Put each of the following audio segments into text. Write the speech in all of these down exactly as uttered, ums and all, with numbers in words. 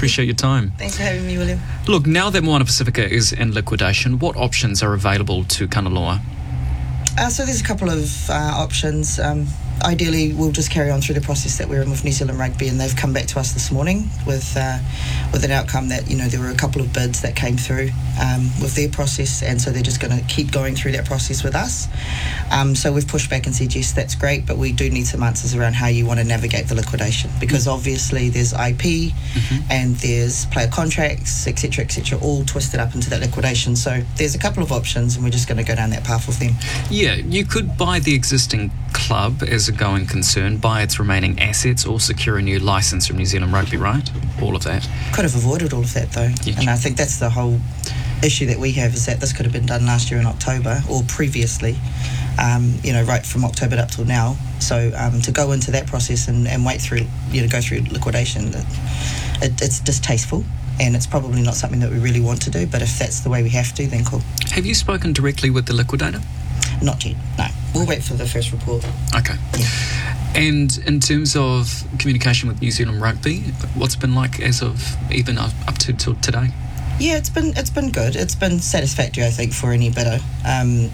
appreciate your time. Thanks for having me, William. Look, now that Moana Pacifica is in liquidation, what options are available to Kanaloa? Uh, so there's a couple of uh, options. Um, ideally, we'll just carry on through the process that we're in with New Zealand Rugby, and they've come back to us this morning with uh, with an outcome that, you know, there were a couple of bids that came through um, with their process, and so they're just going to keep going through that process with us. Um, so we've pushed back and said, yes, that's great, but we do need some answers around how you want to navigate the liquidation, because obviously there's I P mm-hmm. and there's player contracts, et cetera, et cetera, all twisted up into that liquidation. So there's a couple of options, and we're just going to go down that path with them. Yeah, you could buy the existing club as a going concern, buy its remaining assets, or secure a new licence from New Zealand Rugby, right? All of that. Could have avoided all of that, though. Yeah. And I think that's the whole issue that we have, is that this could have been done last year in October, or previously, um, you know, right from October up till now. So um, to go into that process and, and wait through, you know, go through liquidation, it, it, it's distasteful. And it's probably not something that we really want to do, but if that's the way we have to, then cool. Have you spoken directly with the liquidator? Not yet, no. We'll wait for the first report. Okay. Yeah. And in terms of communication with New Zealand Rugby, what's it been like as of even up, up to till today? Yeah, it's been it's been good. It's been satisfactory, I think, for any bidder. Um,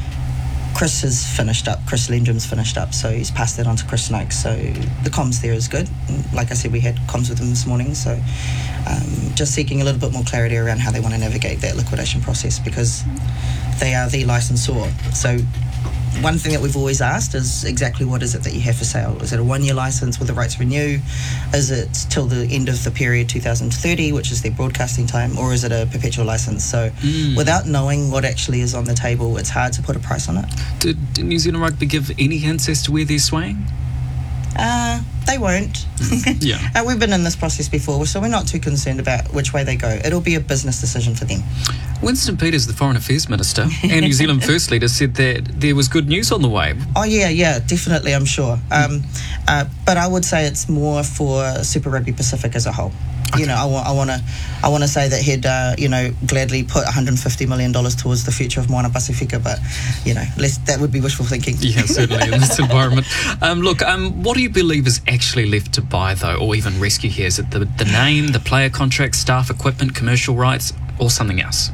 Chris has finished up. Chris Lendrum's finished up, so he's passed that on to Chris Noakes. So the comms there is good. Like I said, we had comms with him this morning, so um, just seeking a little bit more clarity around how they want to navigate that liquidation process, because they are the licensor. So one thing that we've always asked is exactly what is it that you have for sale? Is it a one-year licence with the right to renew? Is it till the end of the period two thousand thirty, which is their broadcasting time, or is it a perpetual licence? So mm. without knowing what actually is on the table, it's hard to put a price on it. Did, did New Zealand Rugby give any hints as to where they're swaying? Uh, they won't. Yeah. uh, we've been in this process before, so we're not too concerned about which way they go. It'll be a business decision for them. Winston Peters, the Foreign Affairs Minister and New Zealand First Leader, said that there was good news on the way. Oh, yeah, yeah, definitely, I'm sure. Um, uh, but I would say it's more for Super Rugby Pacific as a whole. Okay. You know, I want, I want to, I want to say that he'd, uh, you know, gladly put one hundred fifty million dollars towards the future of Moana Pacifica, but you know, less, that would be wishful thinking. Yeah, certainly in this environment. Um, look, um, what do you believe is actually left to buy, though, or even rescue here? Is it the the name, the player contract, staff, equipment, commercial rights, or something else?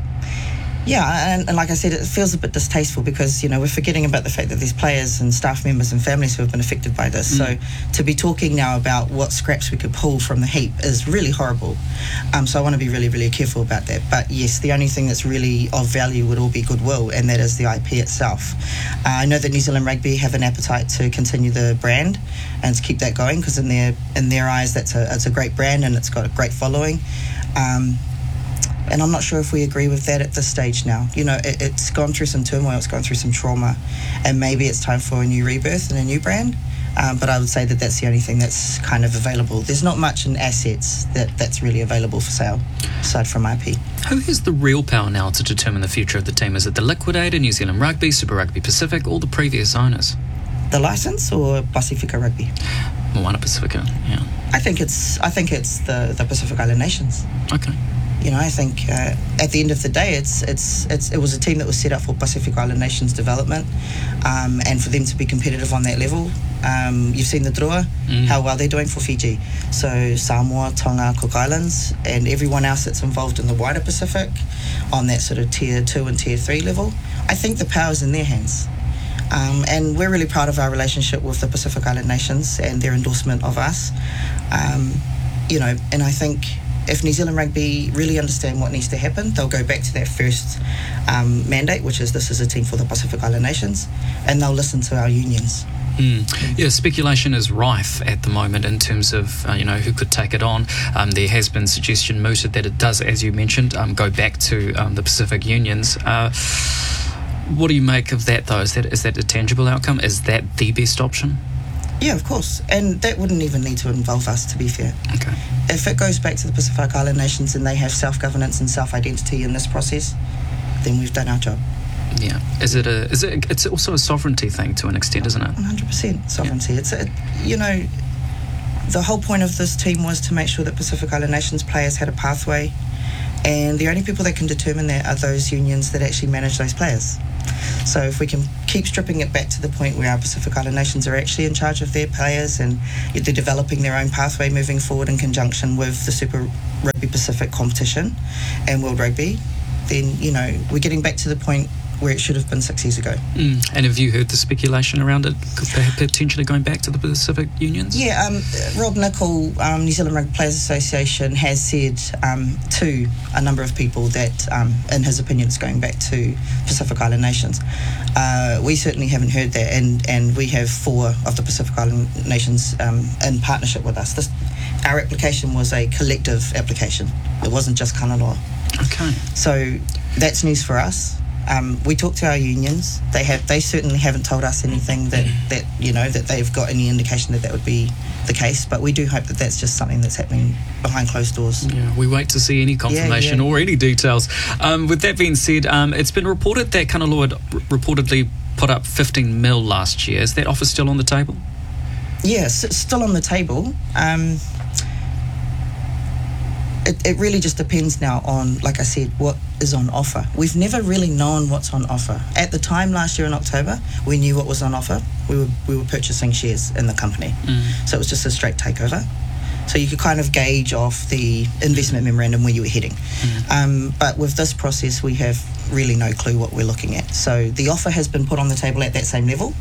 Yeah, and, and like I said, it feels a bit distasteful because, you know, we're forgetting about the fact that there's players and staff members and families who have been affected by this. Mm. So to be talking now about what scraps we could pull from the heap is really horrible. Um, so I want to be really, really careful about that. But yes, the only thing that's really of value would all be goodwill, and that is the I P itself. Uh, I know that New Zealand Rugby have an appetite to continue the brand and to keep that going, because in their in their eyes, that's a it's a great brand and it's got a great following. Um, And I'm not sure if we agree with that at this stage now. You know, it, it's gone through some turmoil, it's gone through some trauma, and maybe it's time for a new rebirth and a new brand. Um, but I would say that that's the only thing that's kind of available. There's not much in assets that, that's really available for sale, aside from I P. Who has the real power now to determine the future of the team? Is it the liquidator, New Zealand Rugby, Super Rugby Pacific, or the previous owners? The licence or Pacifica Rugby? Moana Pacifica, yeah. I think it's I think it's the, the Pacific Island nations. Okay. You know, I think uh, at the end of the day, it's it's it's it was a team that was set up for Pacific Island nations development, um, and for them to be competitive on that level. Um, you've seen the draw, mm. how well they're doing for Fiji. So Samoa, Tonga, Cook Islands, and everyone else that's involved in the wider Pacific on that sort of tier two and tier three level. I think the power's in their hands. Um, and we're really proud of our relationship with the Pacific Island nations and their endorsement of us. Um, you know, and I think if New Zealand Rugby really understand what needs to happen, they'll go back to that first um, mandate, which is this is a team for the Pacific Island nations, and they'll listen to our unions. Mm. Yeah, speculation is rife at the moment in terms of uh, you know who could take it on. Um, there has been suggestion mooted that it does, as you mentioned, um, go back to um, the Pacific unions. Uh, what do you make of that, though? Is that is that a tangible outcome? Is that the best option? Yeah, of course. And that wouldn't even need to involve us, to be fair. Okay. If it goes back to the Pacific Island nations and they have self-governance and self-identity in this process, then we've done our job. Yeah. Is it a? Is it? It's also a sovereignty thing to an extent, isn't it? one hundred percent sovereignty. Yeah. It's a, you know, the whole point of this team was to make sure that Pacific Island nations players had a pathway, and the only people that can determine that are those unions that actually manage those players. So if we can keep stripping it back to the point where our Pacific Island nations are actually in charge of their players and they're developing their own pathway moving forward in conjunction with the Super Rugby Pacific competition and World Rugby, then, you know, we're getting back to the point where it should have been six years ago. Mm. And have you heard the speculation around it potentially going back to the Pacific unions? Yeah, um, Rob Nichol, um, New Zealand Rugby Players Association, has said um, to a number of people that, um, in his opinion, it's going back to Pacific Island nations. Uh, we certainly haven't heard that, and, and we have four of the Pacific Island nations um, in partnership with us. This, our application was a collective application. It wasn't just Kanaloa. Okay. So that's news for us. Um, we talked to our unions. They have. They certainly haven't told us anything that, that you know that they've got any indication that that would be the case. But we do hope that that's just something that's happening behind closed doors. Yeah, we wait to see any confirmation yeah, yeah. or any details. Um, with that being said, um, it's been reported that Kanaloa had r- reportedly put up fifteen mil last year. Is that offer still on the table? Yes, it's still on the table. Um, It, it really just depends now on, like I said, what is on offer. We've never really known what's on offer. At the time last year in October, we knew what was on offer. We were we were purchasing shares in the company. Mm. So it was just a straight takeover. So you could kind of gauge off the investment memorandum where you were heading. Mm. Um, but with this process, we have really no clue what we're looking at. So the offer has been put on the table at that same level.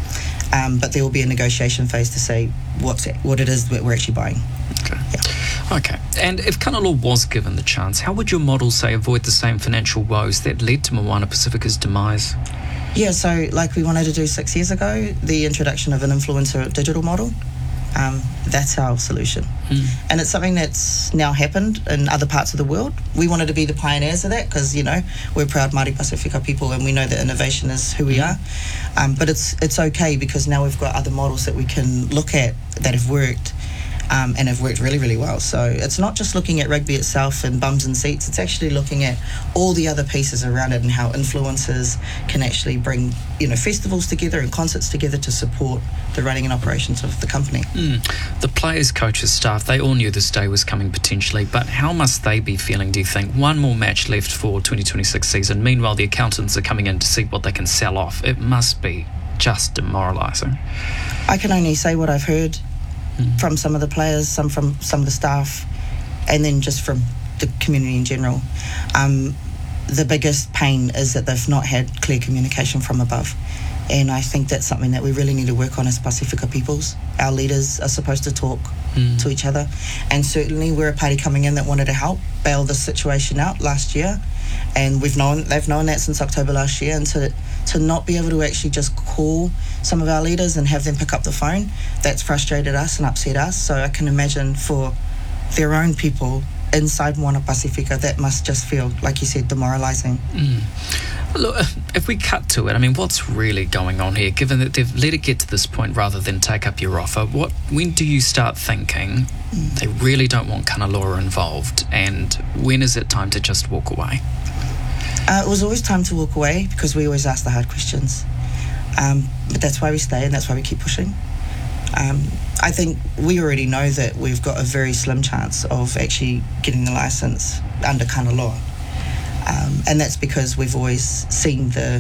Um, but there will be a negotiation phase to say what's it, what it is that we're actually buying. Okay. Yeah. Okay. And if Kanaloa was given the chance, how would your model, say, avoid the same financial woes that led to Moana Pacifica's demise? Yeah, so like we wanted to do six years ago, the introduction of an influencer digital model. Um, that's our solution. Mm. And it's something that's now happened in other parts of the world. We wanted to be the pioneers of that because, you know, we're proud Māori Pacifica people and we know that innovation is who we are. Um, but it's it's okay because now we've got other models that we can look at that have worked um, and have worked really, really well. So it's not just looking at rugby itself and bums and seats. It's actually looking at all the other pieces around it and how influencers can actually bring, you know, festivals together and concerts together to support the running and operations of the company. Mm. The players, coaches, staff, they all knew this day was coming potentially, but how must they be feeling, do you think? One more match left for twenty twenty-six season. Meanwhile, the accountants are coming in to see what they can sell off. It must be just demoralising. I can only say what I've heard mm. from some of the players, some from some of the staff, and then just from the community in general. Um, the biggest pain is that they've not had clear communication from above. And I think that's something that we really need to work on as Pacifica peoples. Our leaders are supposed to talk mm. to each other. And certainly we're a party coming in that wanted to help bail this situation out last year. And we've known they've known that since October last year. And to, to not be able to actually just call some of our leaders and have them pick up the phone, that's frustrated us and upset us. So I can imagine for their own people inside Moana Pacifica, that must just feel, like you said, demoralising. Mm. Look, if we cut to it, I mean, what's really going on here? Given that they've let it get to this point rather than take up your offer, what? When do you start thinking mm. they really don't want Kanaloa involved, and when is it time to just walk away? Uh, it was always time to walk away because we always ask the hard questions. Um, but that's why we stay and that's why we keep pushing. Um, I think we already know that we've got a very slim chance of actually getting the licence under Kanaloa. Um, and that's because we've always seen the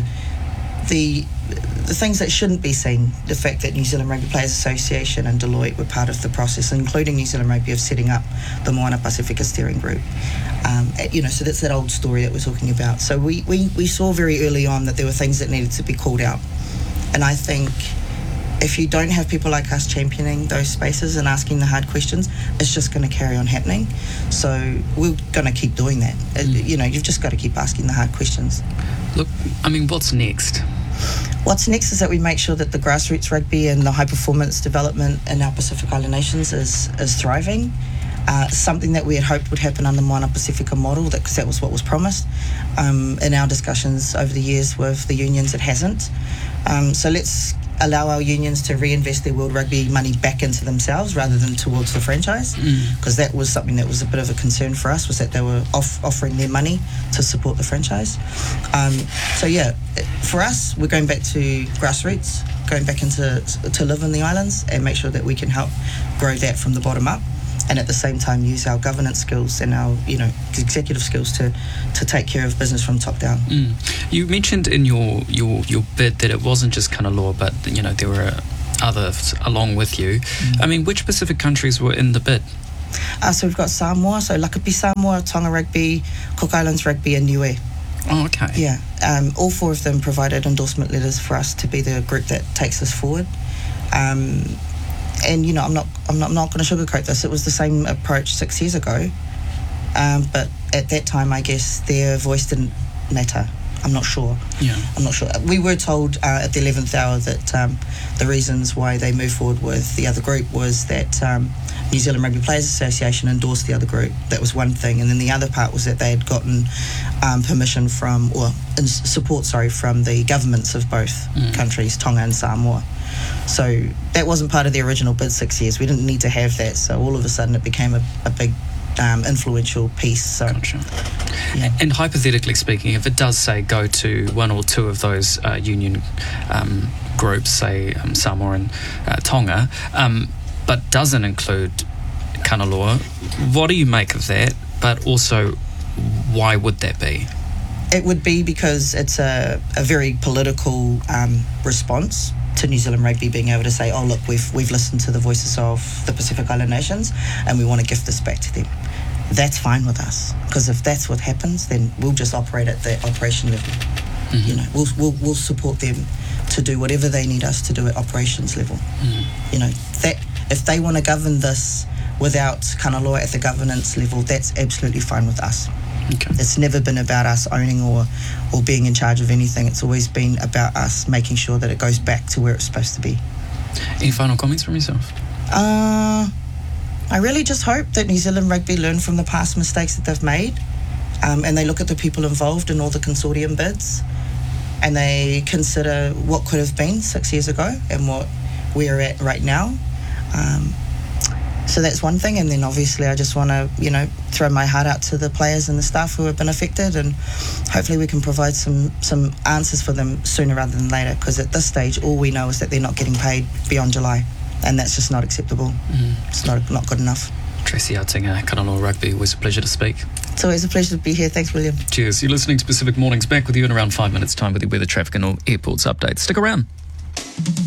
the the things that shouldn't be seen. The fact that New Zealand Rugby Players Association and Deloitte were part of the process, including New Zealand Rugby, of setting up the Moana Pacifica steering group. Um, you know, so that's that old story that we're talking about. So we, we, we saw very early on that there were things that needed to be called out. And I think if you don't have people like us championing those spaces and asking the hard questions, it's just going to carry on happening. So we're going to keep doing that. Mm. You know, you've just got to keep asking the hard questions. Look, I mean, what's next? What's next is that we make sure that the grassroots rugby and the high performance development in our Pacific Island nations is, is thriving. Uh, something that we had hoped would happen under the Moana Pacifica model, because that, that was what was promised. Um, in our discussions over the years with the unions, it hasn't. Um, so let's allow our unions to reinvest their World Rugby money back into themselves rather than towards the franchise, because mm. that was something that was a bit of a concern for us, was that they were off, offering their money to support the franchise. Um, so yeah, for us, we're going back to grassroots, going back into to live in the islands and make sure that we can help grow that from the bottom up. and at the same time use our governance skills and our, you know, executive skills to, to take care of business from top down. Mm. You mentioned in your, your, your bid that it wasn't just Kanaloa, but, you know, there were others along with you. Mm. I mean, which Pacific countries were in the bid? Uh, so we've got Samoa, so Lakapi Samoa, Tonga Rugby, Cook Islands Rugby and Niue. Oh, okay. Yeah, um, all four of them provided endorsement letters for us to be the group that takes us forward. Um, and you know, I'm not, I'm not, I'm not going to sugarcoat this. It was the same approach six years ago, um, but at that time, I guess their voice didn't matter. I'm not sure. Yeah, I'm not sure. We were told uh, at the eleventh hour that um, the reasons why they moved forward with the other group was that um, New Zealand Rugby Players Association endorsed the other group. That was one thing, and then the other part was that they had gotten um, permission from, or in support, sorry, from the governments of both mm. countries, Tonga and Samoa. So that wasn't part of the original bid six years. We didn't need to have that. So all of a sudden, it became a, a big, um, influential piece. So. Gotcha. Yeah. And hypothetically speaking, if it does say go to one or two of those uh, union um, groups, say um, Samoa and uh, Tonga, um, but doesn't include Kanaloa, what do you make of that? But also, why would that be? It would be because it's a, a very political um, response to New Zealand Rugby being able to say, oh look, we've we've listened to the voices of the Pacific Island nations and we want to gift this back to them. That's fine with us, because if that's what happens, then we'll just operate at the operation level. Mm-hmm. You know, we'll, we'll we'll support them to do whatever they need us to do at operations level. Mm-hmm. You know, that if they want to govern this without Kanaloa at the governance level, that's absolutely fine with us. Okay. It's never been about us owning or or being in charge of anything. It's always been about us making sure that it goes back to where it's supposed to be. Any final comments from yourself? Uh, I really just hope that New Zealand Rugby learn from the past mistakes that they've made, um, and they look at the people involved in all the consortium bids, and they consider what could have been six years ago and what we're at right now. Um, So that's one thing, and then obviously I just want to, you know, throw my heart out to the players and the staff who have been affected, and hopefully we can provide some, some answers for them sooner rather than later, because at this stage all we know is that they're not getting paid beyond July, and that's just not acceptable. Mm. It's not not good enough. Tracy Artinga, Kanaloa Rugby, it was a pleasure to speak. It's always a pleasure to be here. Thanks, William. Cheers. You're listening to Pacific Mornings. Back with you in around five minutes' time with the weather, traffic and all airports updates. Stick around.